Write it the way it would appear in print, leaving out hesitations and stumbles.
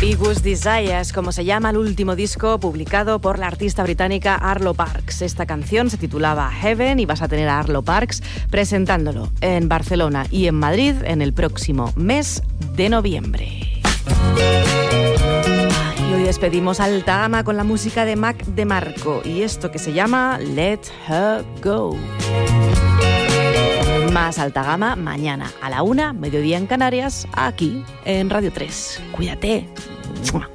Biggest Desires, como se llama el último disco publicado por la artista británica Arlo Parks. Esta canción se titulaba Heaven y vas a tener a Arlo Parks presentándolo en Barcelona y en Madrid en el próximo mes de noviembre. Y hoy despedimos Alta Gama con la música de Mac DeMarco y esto que se llama Let Her Go. Más Alta Gama mañana a la 1, mediodía en Canarias, aquí en Radio 3. Cuídate.